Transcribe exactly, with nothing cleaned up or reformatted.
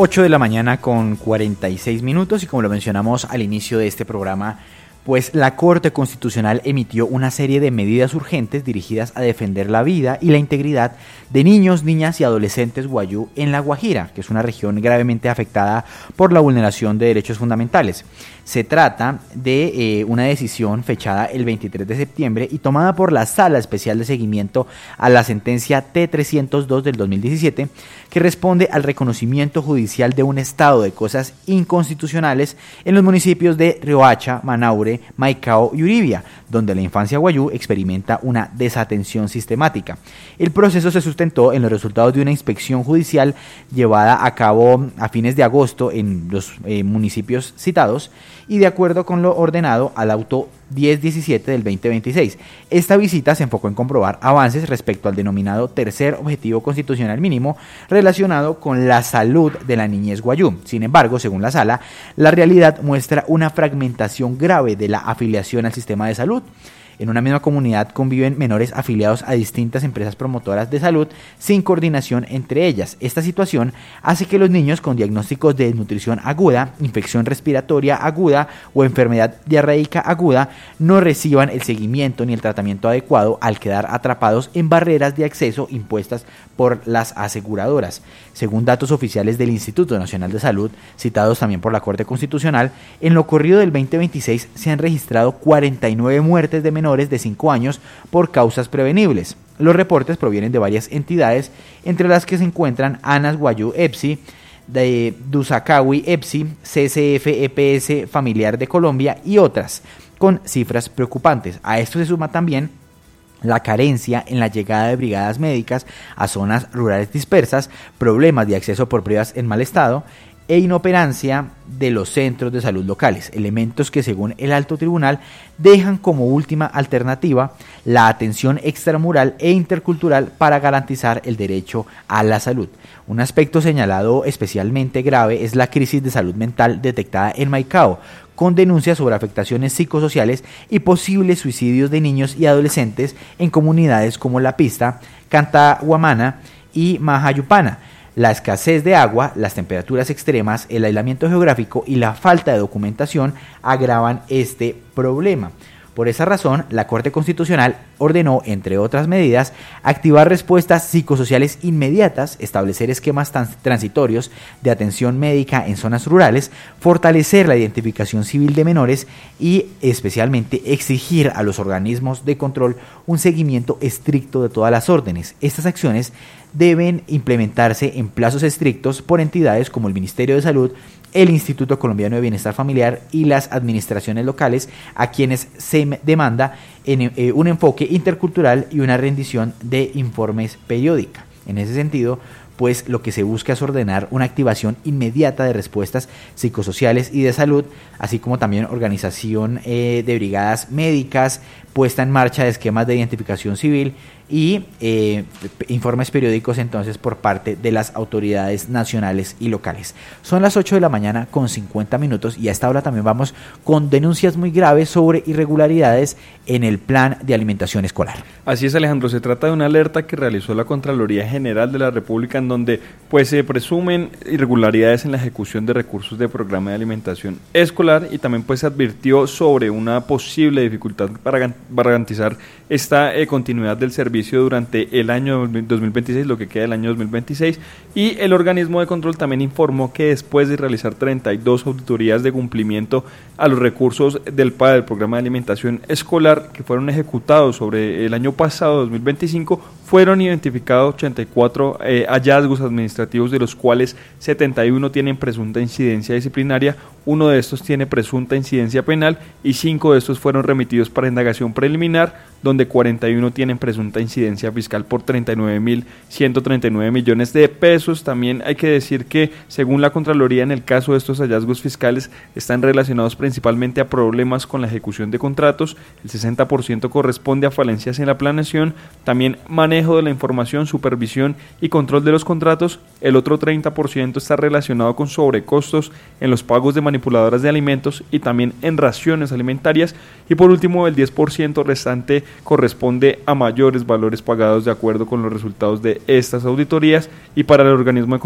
ocho de la mañana con cuarenta y seis minutos y como lo mencionamos al inicio de este programa, pues la Corte Constitucional emitió una serie de medidas urgentes dirigidas a defender la vida y la integridad de niños, niñas y adolescentes guayú en La Guajira, que es una región gravemente afectada por la vulneración de derechos fundamentales. Se trata de eh, una decisión fechada el veintitrés de septiembre y tomada por la Sala Especial de Seguimiento a la sentencia T trescientos dos del dos mil diecisiete, que responde al reconocimiento judicial de un estado de cosas inconstitucionales en los municipios de Riohacha, Manaure, Maicao y Uribia, donde la infancia guayú experimenta una desatención sistemática. El proceso se sustentó en los resultados de una inspección judicial llevada a cabo a fines de agosto en los eh, municipios citados y de acuerdo con lo ordenado al auto diez diecisiete del veinte veintiséis. Esta visita se enfocó en comprobar avances respecto al denominado tercer objetivo constitucional mínimo relacionado con la salud de la niñez guayú. Sin embargo, según la sala, la realidad muestra una fragmentación grave de la afiliación al sistema de salud. En una misma comunidad conviven menores afiliados a distintas empresas promotoras de salud sin coordinación entre ellas. Esta situación hace que los niños con diagnósticos de desnutrición aguda, infección respiratoria aguda o enfermedad diarreica aguda no reciban el seguimiento ni el tratamiento adecuado al quedar atrapados en barreras de acceso impuestas por las aseguradoras. Según datos oficiales del Instituto Nacional de Salud, citados también por la Corte Constitucional, en lo corrido del veinte veintiséis se han registrado cuarenta y nueve muertes de menores de cinco años por causas prevenibles. Los reportes provienen de varias entidades, entre las que se encuentran ANAS Guayú EPSI, de Dusacawi EPSI, C C F E P S Familiar de Colombia y otras, con cifras preocupantes. A esto se suma también la carencia en la llegada de brigadas médicas a zonas rurales dispersas, problemas de acceso por vías en mal estado e inoperancia de los centros de salud locales, elementos que según el alto tribunal dejan como última alternativa la atención extramural e intercultural para garantizar el derecho a la salud. Un aspecto señalado especialmente grave es la crisis de salud mental detectada en Maicao, con denuncias sobre afectaciones psicosociales y posibles suicidios de niños y adolescentes en comunidades como La Pista, Cantahuamana y Majayupana. La escasez de agua, las temperaturas extremas, el aislamiento geográfico y la falta de documentación agravan este problema. Por esa razón, la Corte Constitucional ordenó, entre otras medidas, activar respuestas psicosociales inmediatas, establecer esquemas transitorios de atención médica en zonas rurales, fortalecer la identificación civil de menores y, especialmente, exigir a los organismos de control un seguimiento estricto de todas las órdenes. Estas acciones deben implementarse en plazos estrictos por entidades como el Ministerio de Salud, el Instituto Colombiano de Bienestar Familiar y las administraciones locales, a quienes se demanda en, eh, un enfoque intercultural y una rendición de informes periódica. En ese sentido, pues lo que se busca es ordenar una activación inmediata de respuestas psicosociales y de salud, así como también organización eh, de brigadas médicas, puesta en marcha de esquemas de identificación civil y eh, informes periódicos entonces por parte de las autoridades nacionales y locales. Son las ocho de la mañana con cincuenta minutos y a esta hora también vamos con denuncias muy graves sobre irregularidades en el plan de alimentación escolar. Así es, Alejandro, se trata de una alerta que realizó la Contraloría General de la República en donde pues se presumen irregularidades en la ejecución de recursos del programa de alimentación escolar y también pues se advirtió sobre una posible dificultad para garantizar esta eh, continuidad del servicio durante el año dos mil veintiséis, lo que queda del año dos mil veintiséis, y el organismo de control también informó que después de realizar treinta y dos auditorías de cumplimiento a los recursos del P A E, del Programa de Alimentación Escolar, que fueron ejecutados sobre el año pasado, dos mil veinticinco, fueron identificados ochenta y cuatro eh, hallazgos administrativos, de los cuales setenta y uno tienen presunta incidencia disciplinaria, uno de estos tiene presunta incidencia penal y cinco de estos fueron remitidos para indagación preliminar, donde cuarenta y uno tienen presunta incidencia fiscal por treinta y nueve mil ciento treinta y nueve millones de pesos. También hay que decir que, según la Contraloría, en el caso de estos hallazgos fiscales están relacionados principalmente a problemas con la ejecución de contratos, el sesenta por ciento corresponde a falencias en la planeación, también manejo de la información, supervisión y control de los contratos, el otro treinta por ciento está relacionado con sobrecostos en los pagos de manipuladoras de alimentos y también en raciones alimentarias, y por último el diez por ciento restante corresponde a mayores valores pagados de acuerdo con los resultados de estas auditorías. Y para el organismo de